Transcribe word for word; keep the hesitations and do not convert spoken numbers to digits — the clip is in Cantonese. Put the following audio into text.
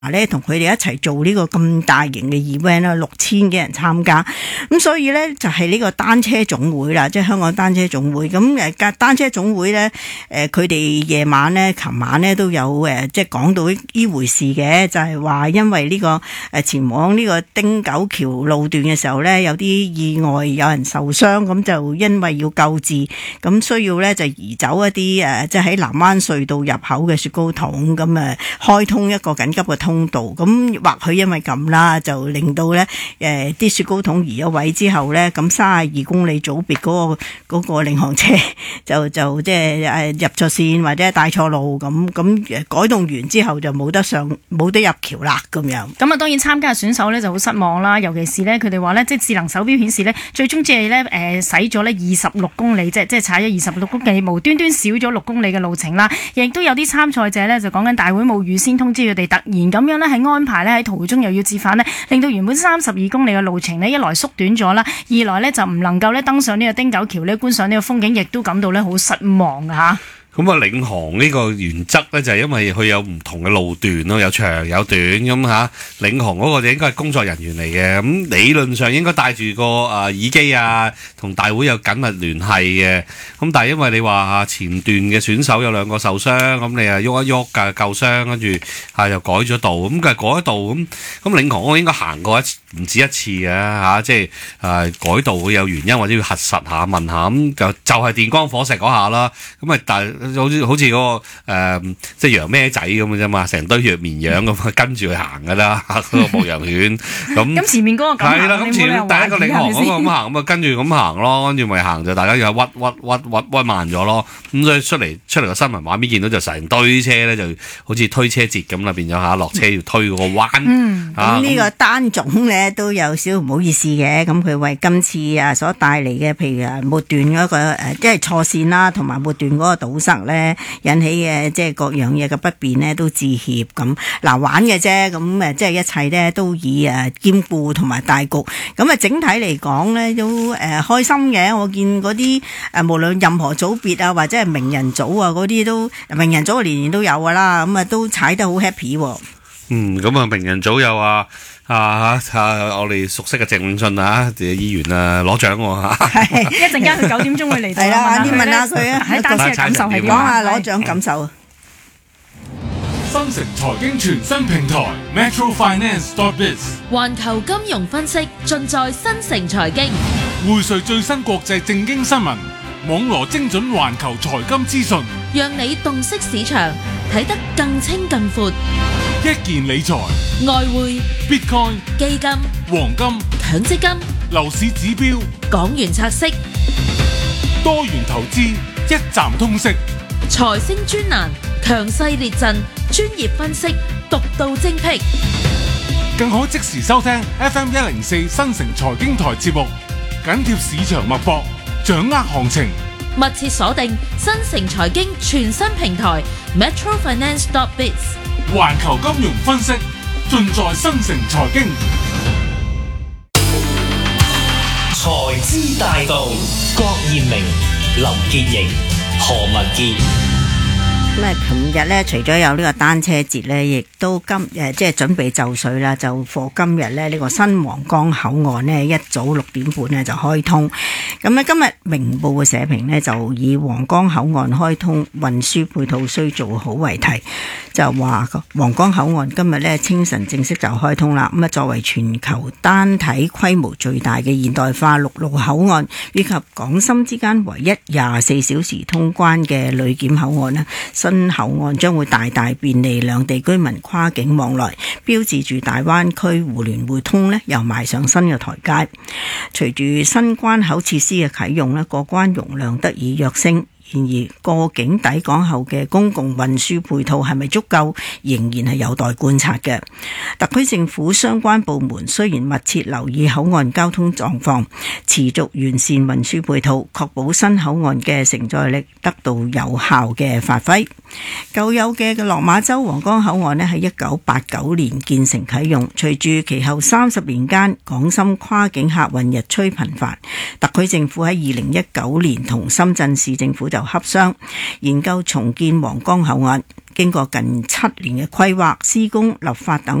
咧同佢哋一齊做呢個咁大型嘅 event 啦，六千幾人參加，咁所以咧就係呢個單車總會啦，即係香港單車總會。咁誒單車總會咧，誒佢哋夜晚咧、琴晚咧都有誒即係講到呢回事嘅，就係話因為呢個誒前往呢個汀九橋路段嘅時候咧，有啲意外，有人受傷，咁就因為要救治，咁需要咧就移走一啲誒即係喺南灣隧道入口嘅雪糕筒，咁誒開通一個緊急嘅通通道，咁或許因為咁啦，就令到咧誒啲雪糕筒移咗位之後咧，咁三十二公里組別嗰個嗰個領航車就就即係誒入錯線或者帶錯路，咁咁改動完之後就冇得上冇得入橋啦咁樣。 咁啊，當然參加嘅選手咧就好失望啦，尤其是咧佢哋話咧，即係智能手錶顯示咧，最終只係咧誒使咗咧二十六公里，即係即係踩咗二十六公里，無端端少咗六公里嘅路程啦。亦都有啲參賽者咧就講緊大會冇預先通知佢哋，突然咁樣咧係安排咧喺途中又要折返呢，令到原本三十二公里嘅路程呢，一來縮短咗啦，二來呢就唔能夠咧登上呢個汀九橋呢，觀賞呢個風景，亦都感到咧好失望嚇。 咁啊，領航呢個原則咧就係因為佢有唔同嘅路段咯，有長有短咁嚇。領航嗰個就應該係工作人員嚟嘅，咁理論上應該帶住個誒耳機啊，同大會有緊密聯繫嘅。咁但係因為你話前段嘅選手有兩個受傷，咁你啊喐一喐㗎救傷，跟住啊又改咗道，咁佢改咗道咁，咁領航我應該行過一唔止一次嘅嚇，即係誒改道會有原因或者要核實下問下，咁就就係電光火石嗰下啦。咁啊但好似好似嗰個誒，即係羊咩仔咁嘅啫嘛，成堆弱綿羊咁跟住佢行噶啦，嗰個牧羊犬咁。咁前面嗰個咁行， 係啦，咁前面第一個領航嗰個咁行，咁啊跟住咁行咯，跟住咪行就大家又屈屈屈屈屈慢咗咯。咁所以出嚟出嚟個新聞畫面見到就成堆車咧，就好似推車節咁啦，變咗嚇落車要推嗰個彎。 嗯，咁呢個單總咧都有少少唔好意思嘅，咁佢為今次啊所帶嚟嘅，譬如啊末段嗰個誒，即係錯線啦，同埋末段嗰個堵塞咧引起嘅即係各樣嘢嘅不便咧，都致歉咁。嗱玩嘅啫，咁誒即係一切咧都以誒兼顧同埋大局。咁啊整體嚟講咧都誒開心嘅。我見嗰啲誒無論任何組別啊，或者係名人組啊嗰啲都名人組年年都有噶啦，咁啊都踩得好 happy 喎。 嗯，咁啊名人組有啊啊嚇啊！我哋熟悉嘅鄭永信啊，議員啊攞獎喎嚇。係一陣間佢九點鐘會嚟到。係啦， 啲問下佢啊， 喺單車嘅感受係點？ 講下攞獎感受。 新城財經全新平台 Metro Finance dot biz， 環球金融分析盡在新城財經， 匯萃最新國際政經新聞，網羅精準環球財金資訊， 讓你洞悉市場，睇得更清更闊。 一件理財、 外匯、 Bitcoin、 基金、 黃金、 強積金、 樓市指標、 港元拆息、 多元投資，一站通識。 財星專欄，強勢列陣，專業分析，獨到精闢。 更可即時收聽 F M 一零四新城財經台節目，緊貼市場脈搏，掌握行情。 密切鎖定新城財經全新平台 Metro Finance dot biz， 環球金融分析盡在新城財經。 財資大道，郭彥明、林潔瑩、何文傑。 咁啊，琴日咧，除咗有呢個單車節咧，亦都今誒即係準備就緒啦，就貨今日咧呢個新皇崗口岸呢，一早六點半咧就開通。咁咧今日明報嘅社評呢，就以皇崗口岸開通運輸配套需做好為題，就話皇崗口岸今日咧清晨正式就開通啦。咁啊，作為全球單體規模最大嘅現代化陸路口岸，以及港深之間唯一廿四小時通關嘅旅檢口岸咧，新口岸將會大大便利兩地居民跨境往來，標誌住大灣區互聯互通咧又邁上新嘅台階。隨住新關口設施嘅啟用咧，過關容量得以躍升。然而過境抵港後嘅公共運輸配套係咪足夠，仍然係有待觀察嘅。特區政府相關部門雖然密切留意口岸交通狀況，持續完善運輸配套，確保新口岸嘅承載力得到有效嘅發揮。舊有嘅落馬洲皇崗口岸呢，喺一九八九年建成啟用，隨住其後三十年間港深跨境客運日趨頻繁，特區政府喺二零一九年同深圳市政府就洽商，研究重建皇崗口岸。經過近七年嘅規劃、施工、立法等